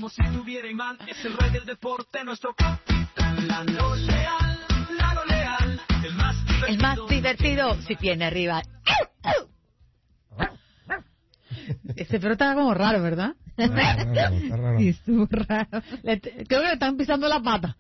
como si tuviera imán. Es el rey del deporte, nuestro capitán. Lalo Leal, Lalo Leal, el más divertido. Si tiene arriba. Ese perro estaba como raro, ¿verdad? Está raro. Sí, estuvo raro. Creo que le están pisando la pata.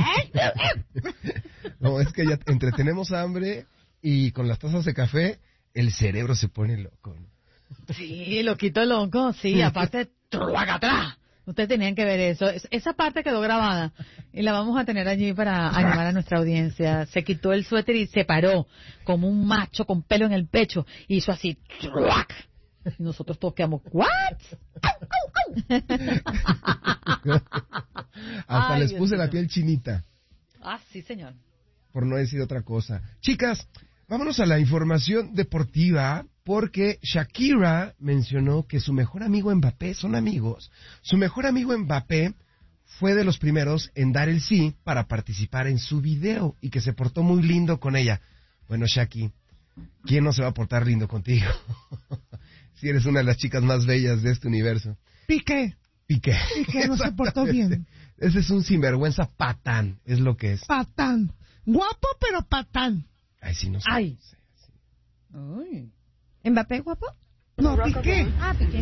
No, es que ya entre tenemos hambre y con las tazas de café, el cerebro se pone loco. Sí, loquito loco, sí, aparte, atrás. Ustedes tenían que ver eso. Esa parte quedó grabada y la vamos a tener allí para animar a nuestra audiencia. Se quitó el suéter y se paró como un macho con pelo en el pecho y hizo así. Y nosotros todos quedamos, ¿what? Hasta Ay, les Dios puse mío. la piel chinita, Ah, sí, señor. por no decir otra cosa. Chicas, vámonos a la información deportiva, porque Shakira mencionó que su mejor amigo Mbappé, son amigos, su mejor amigo Mbappé fue de los primeros en dar el sí para participar en su video y que se portó muy lindo con ella. Bueno, Shaki, ¿quién no se va a portar lindo contigo? Si eres una de las chicas más bellas de este universo. Piqué no se portó bien. Ese es un sinvergüenza patán, es lo que es. Patán. Guapo, pero patán. Ay, sí, no sé. Ay. Uy. ¿Mbappé guapo? No, Piqué. Ah, Piqué.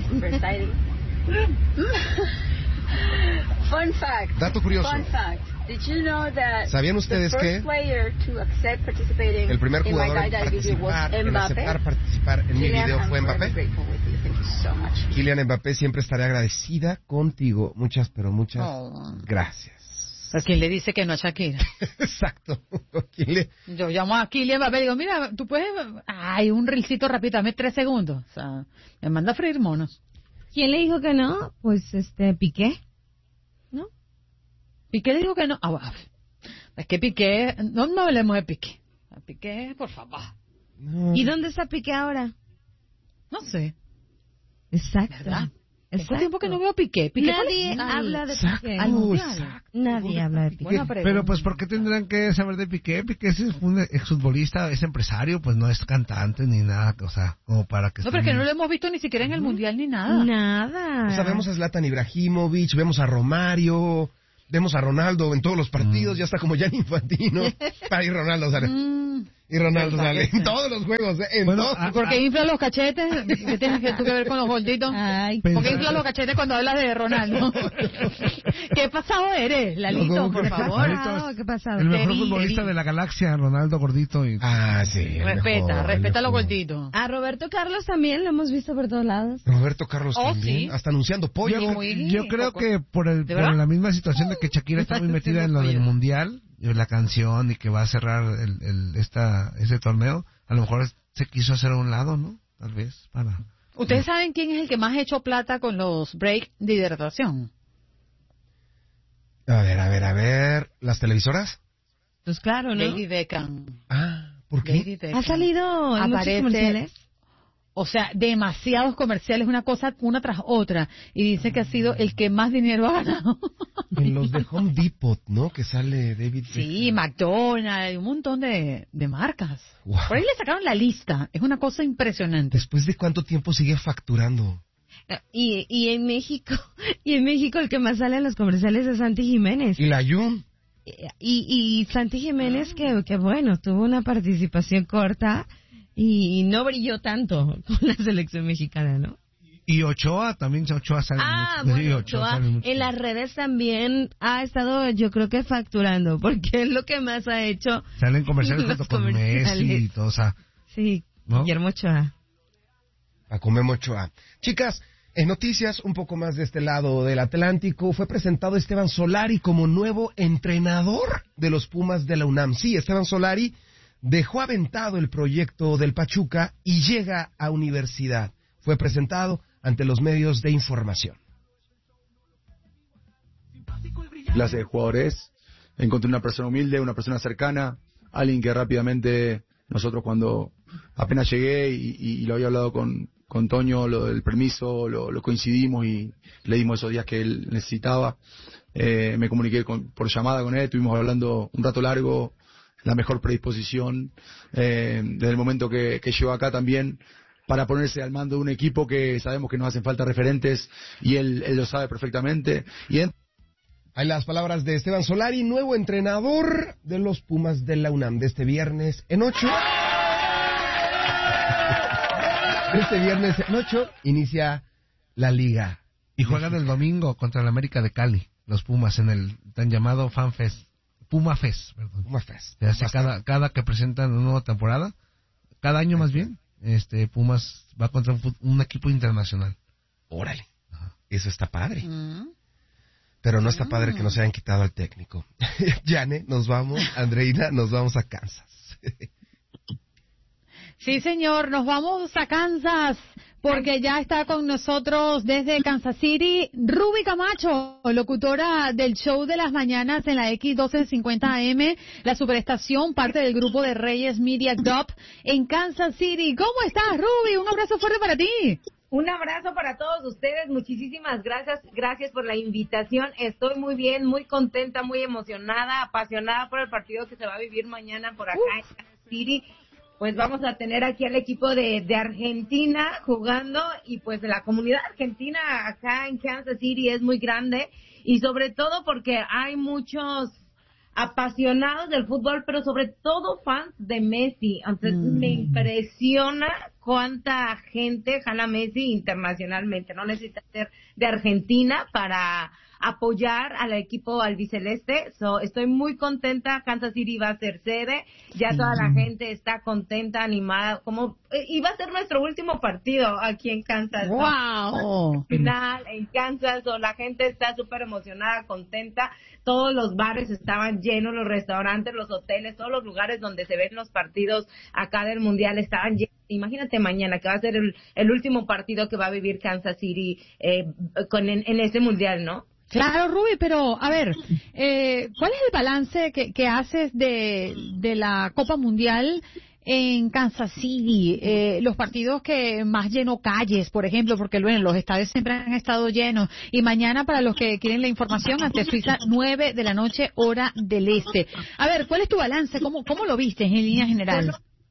Fun fact. Dato curioso. Fun fact. Did you know that ¿Sabían ustedes the que first player to accept participating el primer in my jugador Die Die video was en aceptar Mbappé? participar en mi Kylian, video I'm fue forever Mbappé? grateful with you. Thank you so much. Kylian Mbappé, siempre estaré agradecida contigo. Muchas, pero muchas Oh. gracias. ¿A quién le dice que no a Shakira? Exacto. Kylian. Yo llamo a Kylian Mbappé y digo, mira, tú puedes... Ay, un rilcito rápido, dame 3 segundos. O sea, me manda a freír monos. ¿Quién le dijo que no? Pues Piqué. ¿No? Piqué dijo que no. Ah, bueno. Es que Piqué... No hablemos de Piqué. A Piqué, por favor. No. ¿Y dónde está Piqué ahora? No sé. Exacto. ¿Verdad? Tengo Exacto. tiempo que no veo a Piqué. Piqué Nadie fue habla de Exacto, Piqué. al mundial. exacto. Nadie habla de Piqué. Buena pregunta. Pero pues, ¿por qué tendrán que saber de Piqué? Piqué es un exfutbolista, es empresario, pues no es cantante ni nada, o sea, como para que... No, pero es que no lo hemos visto ni siquiera en el mundial ni nada. Nada. O sea, vemos a Zlatan Ibrahimovic, vemos a Romario, vemos a Ronaldo en todos los partidos, ya está como Gianni Infantino. Ahí Ronaldo sale. Y Ronaldo sale en todos los juegos, en Bueno, todos. ¿Por qué infla los cachetes? ¿Qué tienes tú que ver con los gorditos? Ay, ¿Por qué infla los cachetes cuando hablas de Ronaldo? ¿Qué pasado eres, Lalito, No, por ¿qué favor? pasado? ¿Qué pasado? El mejor Te vi, futbolista te vi. de la galaxia, Ronaldo Gordito. Y... Ah, sí. el Respeta, mejor, respeta a el los mejor. gorditos. A Roberto Carlos también lo hemos visto por todos lados. Roberto Carlos Oh, también, sí. hasta anunciando pollo. Yo creo que por ¿De verdad? la misma situación de que Shakira está muy metida en lo del mundial, y la canción y que va a cerrar ese torneo, a lo mejor se quiso hacer a un lado, ¿no? Tal vez para... ¿Ustedes saben quién es el que más ha hecho plata con los breaks de hidratación? A ver, ¿las televisoras? Pues claro, ¿no? David Beckham. Ah, ¿por qué? David Beckham. ¿Ha salido en muchos Aparece- comerciales? O sea, demasiados comerciales, una cosa una tras otra. Y dice que ha sido el que más dinero ha ganado. En los de Home Depot, ¿no? Que sale David Sí, McDonald's, un montón de marcas. Wow. Por ahí le sacaron la lista. Es una cosa impresionante. ¿Después de cuánto tiempo sigue facturando? Y en México, el que más sale en los comerciales es Santi Jiménez. ¿Y la Jun? Y Santi Jiménez que bueno, tuvo una participación corta y no brilló tanto con la selección mexicana, ¿no? Y Ochoa, también Ochoa sale mucho. Bueno, Sí, Ochoa sale mucho. en las redes también ha estado, yo creo que facturando, porque es lo que más ha hecho. Salen comerciales los junto con comerciales. Messi y todo, o sea, Sí, ¿no? Guillermo Ochoa. A comer Ochoa. Chicas, en noticias un poco más de este lado del Atlántico, fue presentado Esteban Solari como nuevo entrenador de los Pumas de la UNAM. Sí, Esteban Solari dejó aventado el proyecto del Pachuca y llega a universidad. Fue presentado ante los medios de información. Clase de jugadores, encontré una persona humilde, una persona cercana, alguien que rápidamente, nosotros cuando apenas llegué y lo había hablado con Toño, lo del permiso, lo coincidimos y le dimos esos días que él necesitaba. Me comuniqué por llamada con él, estuvimos hablando un rato largo, la mejor predisposición. Desde el momento que llegó acá también para ponerse al mando de un equipo que sabemos que nos hacen falta referentes y él lo sabe perfectamente. Hay las palabras de Esteban Solari, nuevo entrenador de los Pumas de la UNAM, de este viernes en 8. Este viernes en 8 inicia la liga. Y juegan el domingo contra el América de Cali, los Pumas, en el tan llamado FanFest. Puma Fest, perdón. Puma Fest. O sea, cada que presentan una nueva temporada, cada año más bien, Pumas va contra un equipo internacional. Órale. Eso está padre. Pero no está padre que nos hayan quitado al técnico. Yane, nos vamos. Andreina, nos vamos a Kansas. Sí, señor, nos vamos a Kansas, porque ya está con nosotros desde Kansas City Ruby Camacho, locutora del show de las mañanas en la X1250 AM, la superestación, parte del grupo de Reyes Media Group en Kansas City. ¿Cómo estás, Ruby? Un abrazo fuerte para ti. Un abrazo para todos ustedes, muchísimas gracias por la invitación. Estoy muy bien, muy contenta, muy emocionada, apasionada por el partido que se va a vivir mañana por acá en Kansas City. Pues vamos a tener aquí al equipo de Argentina jugando, y pues de la comunidad argentina acá en Kansas City es muy grande, y sobre todo porque hay muchos apasionados del fútbol, pero sobre todo fans de Messi. Entonces me impresiona cuánta gente jala Messi internacionalmente. No necesita ser de Argentina para apoyar al equipo albiceleste. Estoy muy contenta. Kansas City va a ser sede. Ya toda la gente está contenta, animada. Y va a ser nuestro último partido aquí en Kansas. ¡Wow! Final en Kansas. La gente está súper emocionada, contenta. Todos los bares estaban llenos, los restaurantes, los hoteles, todos los lugares donde se ven los partidos acá del Mundial estaban llenos. Imagínate mañana que va a ser el último partido que va a vivir Kansas City en ese Mundial, ¿no? Claro, Ruby, pero a ver, ¿cuál es el balance que haces de la Copa Mundial en Kansas City? Los partidos que más llenó calles, por ejemplo, porque bueno, los estadios siempre han estado llenos. Y mañana, para los que quieren la información, ante Suiza, 9 de la noche, hora del este. A ver, ¿cuál es tu balance? ¿Cómo lo viste en línea general?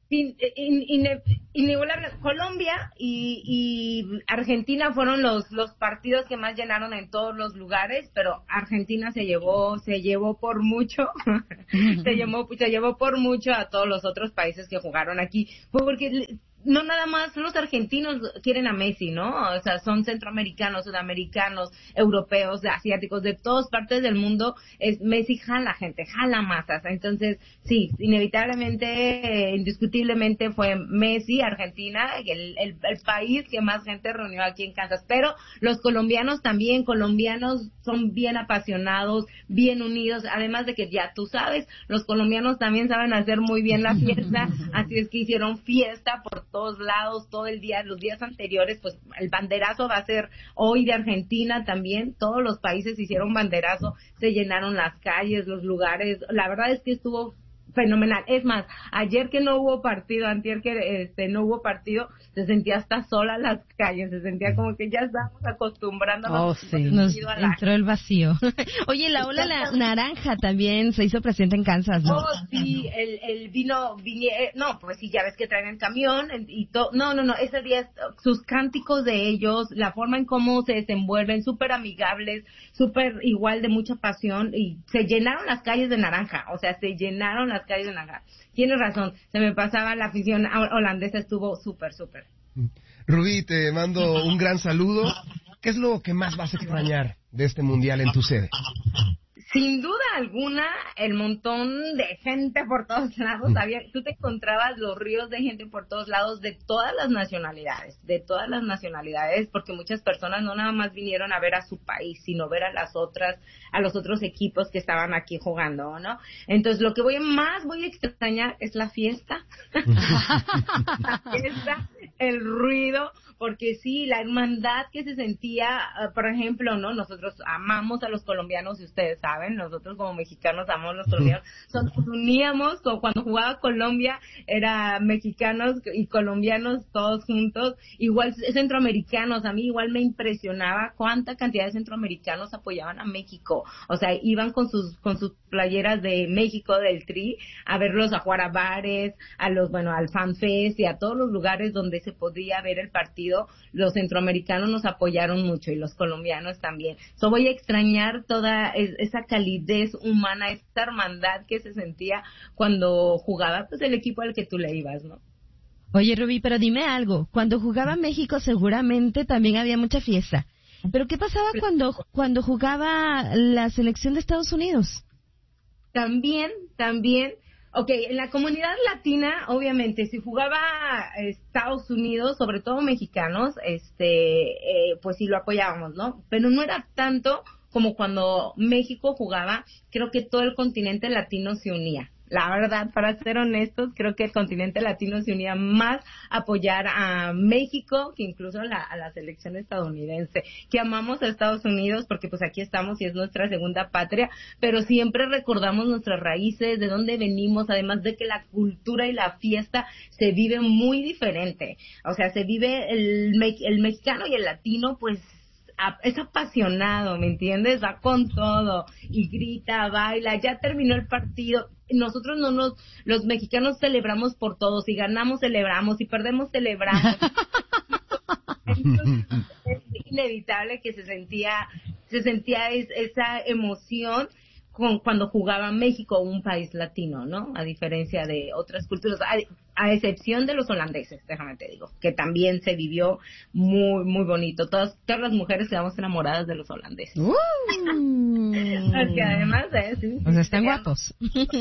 Inigualable. Colombia y Argentina fueron los partidos que más llenaron en todos los lugares, pero Argentina se llevó por mucho, se llevó por mucho a todos los otros países que jugaron aquí, porque no nada más los argentinos quieren a Messi, ¿no? O sea, son centroamericanos, sudamericanos, europeos, asiáticos, de todas partes del mundo. Messi jala gente, jala masas. Entonces, sí, inevitablemente, indiscutiblemente fue Messi, Argentina, el país que más gente reunió aquí en Kansas. Pero los colombianos también, son bien apasionados, bien unidos, además de que ya tú sabes, los colombianos también saben hacer muy bien la fiesta, así es que hicieron fiesta por todos lados, todo el día, los días anteriores. Pues el banderazo va a ser hoy de Argentina también. Todos los países hicieron banderazo, se llenaron las calles, los lugares. La verdad es que estuvo fenomenal. Es más, ayer que no hubo partido, antier que no hubo partido, se sentía hasta sola las calles, se sentía como que ya estábamos acostumbrándonos. Sí. Nos entró el vacío. Oye, la ola naranja también se hizo presente en Kansas, ¿no? Sí, no, pues sí, ya ves que traen el camión y todo. No, ese día sus cánticos de ellos, la forma en cómo se desenvuelven, súper amigables, súper igual de mucha pasión, y se llenaron las calles de naranja, o sea, se llenaron las calles de naranja. Tienes razón, se me pasaba, la afición holandesa estuvo súper. Rubí, te mando un gran saludo. ¿Qué es lo que más vas a extrañar de este mundial en tu sede? Sin duda alguna, el montón de gente por todos lados. Tú te encontrabas los ríos de gente por todos lados, de todas las nacionalidades, porque muchas personas no nada más vinieron a ver a su país, sino ver a los otros equipos que estaban aquí jugando, ¿no? Entonces, lo que más voy a extrañar es la fiesta. La fiesta, el ruido, porque sí, la hermandad que se sentía, por ejemplo, ¿no? Nosotros amamos a los colombianos, y ustedes saben, nosotros como mexicanos amamos a los colombianos, nos uníamos, cuando jugaba Colombia, era mexicanos y colombianos todos juntos, igual centroamericanos, a mí igual me impresionaba cuánta cantidad de centroamericanos apoyaban a México, o sea, iban con sus playeras de México, del Tri, a verlos, a jugar a bares, al FanFest y a todos los lugares donde se podía ver el partido. Los centroamericanos nos apoyaron mucho y los colombianos también. Voy a extrañar toda esa calidez humana, esa hermandad que se sentía cuando jugaba pues el equipo al que tú le ibas, ¿no? Oye, Rubí, pero dime algo. Cuando jugaba México seguramente también había mucha fiesta. ¿Pero qué pasaba cuando jugaba la selección de Estados Unidos? También. Okay, en la comunidad latina, obviamente, si jugaba Estados Unidos, sobre todo mexicanos, pues sí lo apoyábamos, ¿no? Pero no era tanto como cuando México jugaba. Creo que todo el continente latino se unía. La verdad, para ser honestos, creo que el continente latino se unía más a apoyar a México que incluso a la selección estadounidense, que amamos a Estados Unidos porque pues aquí estamos y es nuestra segunda patria, pero siempre recordamos nuestras raíces, de dónde venimos, además de que la cultura y la fiesta se vive muy diferente. O sea, se vive el mexicano y el latino, pues es apasionado, ¿me entiendes? Va con todo y grita, baila, ya terminó el partido. Nosotros los mexicanos celebramos por todos, si ganamos celebramos, si perdemos celebramos. Entonces, es inevitable que se sentía esa emoción cuando jugaba México, un país latino, ¿no? A diferencia de otras culturas, a excepción de los holandeses, déjame te digo, que también se vivió muy, muy bonito. Todas las mujeres quedamos enamoradas de los holandeses. Porque además sí, o sea, están guapos.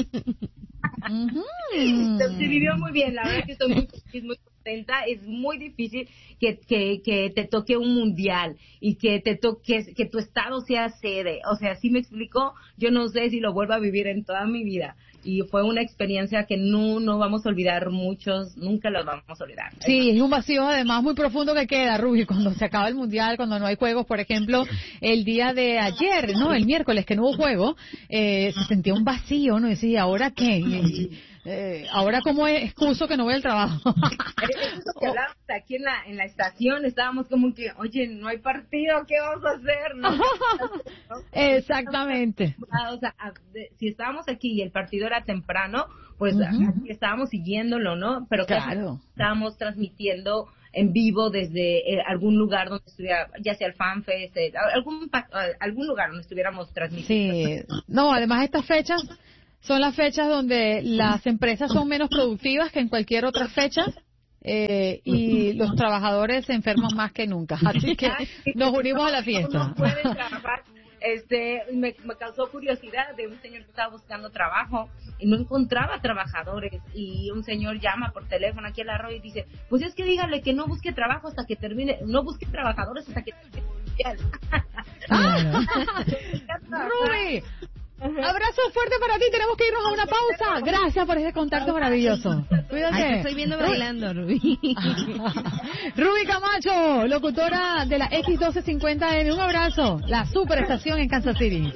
Se vivió muy bien, la verdad que estoy muy contenta. Es muy difícil que te toque un mundial y que tu estado sea sede. O sea, ¿sí me explico? Yo no sé si lo vuelvo a vivir en toda mi vida. Y fue una experiencia que no vamos a olvidar muchos, nunca los vamos a olvidar. Sí, es un vacío además muy profundo que queda, Ruby, cuando se acaba el mundial, cuando no hay juegos. Por ejemplo, el día de ayer, ¿no? El miércoles que no hubo juego, se sentía un vacío, ¿no? Y decía, ¿ahora qué? Ahora cómo excuso que no voy al trabajo. Eso que hablábamos aquí en la estación, estábamos como que, oye, no hay partido, ¿qué vamos a hacer? ¿No? Exactamente. O sea, si estábamos aquí y el partido era temprano, pues aquí estábamos siguiéndolo, ¿no? Pero claro, estábamos transmitiendo en vivo desde algún lugar donde estuviera, ya sea el FanFest, algún lugar donde estuviéramos transmitiendo. Sí, no, además estas fechas son las fechas donde las empresas son menos productivas que en cualquier otra fecha, y los trabajadores se enferman más que nunca. Así que nos unimos a la fiesta. No pueden trabajar. Me causó curiosidad de un señor que estaba buscando trabajo y no encontraba trabajadores, y un señor llama por teléfono aquí a la radio y dice, pues es que dígale que no busque trabajo hasta que termine, no busque trabajadores hasta que termine el mundial. Ruby, abrazo fuerte para ti, tenemos que irnos a una pausa. Gracias por ese contacto maravilloso. Cuídate. Ay, te estoy viendo bailando, Ruby. Ruby Camacho, locutora de la X1250M. Un abrazo, la superestación en Kansas City.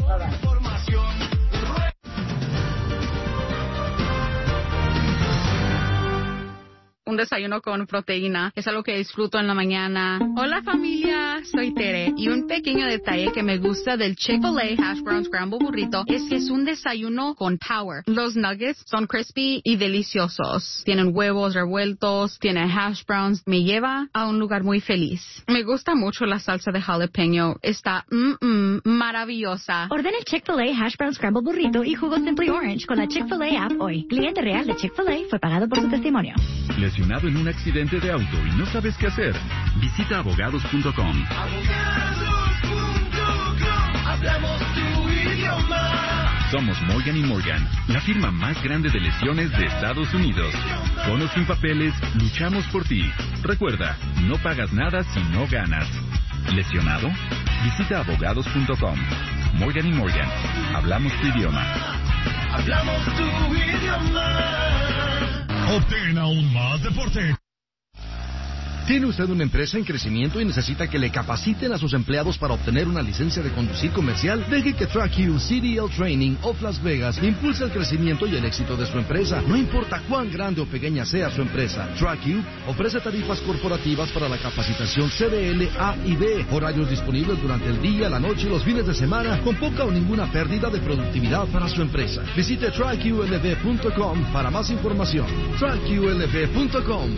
Un desayuno con proteína es algo que disfruto en la mañana. Hola familia, soy Tere, y un pequeño detalle que me gusta del Chick-fil-A Hash Brown Scramble Burrito es que es un desayuno con power. Los nuggets son crispy y deliciosos. Tienen huevos revueltos, tienen hash browns. Me lleva a un lugar muy feliz. Me gusta mucho la salsa de jalapeño. Está maravillosa. Ordena el Chick-fil-A Hash Brown Scramble Burrito y jugo Simply Orange con la Chick-fil-A app hoy. Cliente real de Chick-fil-A, fue pagado por su testimonio. Lesionado en un accidente de auto y no sabes qué hacer, visita abogados.com. Hablamos tu idioma. Somos Morgan & Morgan, la firma más grande de lesiones de Estados Unidos. Con o sin papeles, luchamos por ti. Recuerda, no pagas nada si no ganas. ¿Lesionado? Visita abogados.com. Morgan & Morgan, hablamos tu idioma. Hablamos tu idioma. Obtén aún más deporte. ¿Tiene usted una empresa en crecimiento y necesita que le capaciten a sus empleados para obtener una licencia de conducir comercial? Deje que TrackU CDL Training of Las Vegas impulse el crecimiento y el éxito de su empresa. No importa cuán grande o pequeña sea su empresa, TrackU ofrece tarifas corporativas para la capacitación CDL A y B, horarios disponibles durante el día, la noche y los fines de semana, con poca o ninguna pérdida de productividad para su empresa. Visite TrackULV.com para más información. TrackULV.com.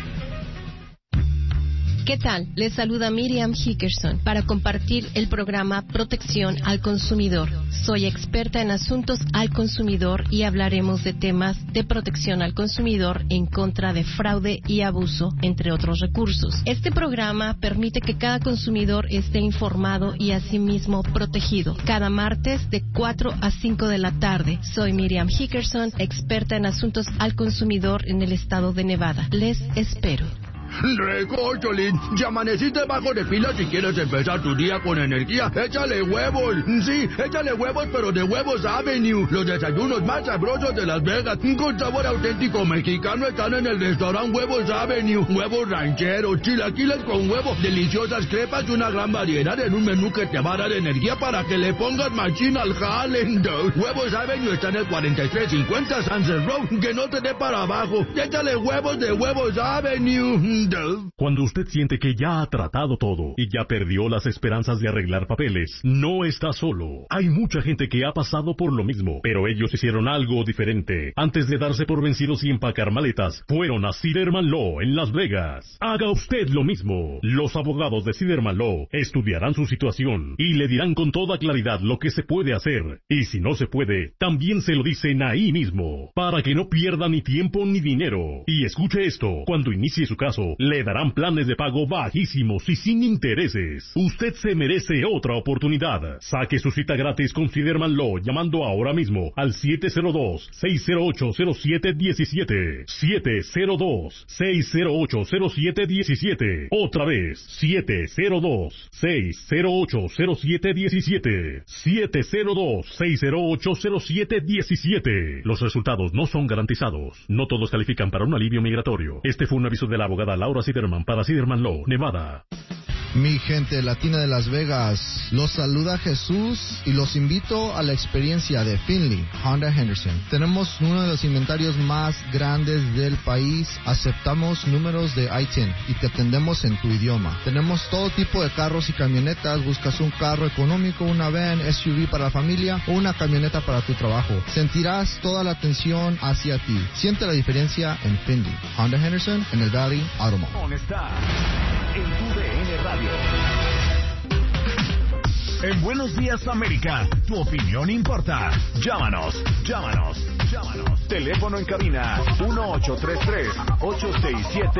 ¿Qué tal? Les saluda Miriam Hickerson para compartir el programa Protección al Consumidor. Soy experta en asuntos al consumidor y hablaremos de temas de protección al consumidor en contra de fraude y abuso, entre otros recursos. Este programa permite que cada consumidor esté informado y asimismo protegido. Cada martes de 4 a 5 de la tarde. Soy Miriam Hickerson, experta en asuntos al consumidor en el estado de Nevada. Les espero. Recórcholín, ya amaneciste bajo de pilas si quieres empezar tu día con energía. Échale huevos, sí, échale huevos, pero de Huevos Avenue. Los desayunos más sabrosos de Las Vegas, con sabor auténtico mexicano, están en el restaurante Huevos Avenue. Huevos rancheros, chilaquiles con huevo, deliciosas crepas y una gran variedad en un menú que te va a dar energía para que le pongas machina al jale. Huevos Avenue está en el 4350 Sunset Road, que no te dé para abajo. Échale huevos de Huevos Avenue. Cuando usted siente que ya ha tratado todo y ya perdió las esperanzas de arreglar papeles, no está solo. Hay mucha gente que ha pasado por lo mismo, pero ellos hicieron algo diferente. Antes de darse por vencidos y empacar maletas, fueron a Siderman Law en Las Vegas. Haga usted lo mismo. Los abogados de Siderman Law estudiarán su situación y le dirán con toda claridad lo que se puede hacer. Y si no se puede, también se lo dicen ahí mismo, para que no pierda ni tiempo ni dinero. Y escuche esto, cuando inicie su caso, le darán planes de pago bajísimos y sin intereses. Usted se merece otra oportunidad. Saque su cita gratis con Siderman Law llamando ahora mismo al 702-608-0717. 702-608-0717. Otra vez, 702-608-0717. 702-608-0717. Los resultados no son garantizados. No todos califican para un alivio migratorio. Este fue un aviso de la abogada Laura Siderman para Siderman Law, Nevada. Mi gente latina de Las Vegas, los saluda Jesús y los invito a la experiencia de Finley Honda Henderson. Tenemos uno de los inventarios más grandes del país, aceptamos números de ITIN y te atendemos en tu idioma. Tenemos todo tipo de carros y camionetas, buscas un carro económico, una van, SUV para la familia o una camioneta para tu trabajo. Sentirás toda la atención hacia ti. Siente la diferencia en Finley Honda Henderson en el Valley Auto Mall. Está en tu DN Radio. En Buenos Días América, tu opinión importa. Llámanos. Teléfono en cabina 1833-867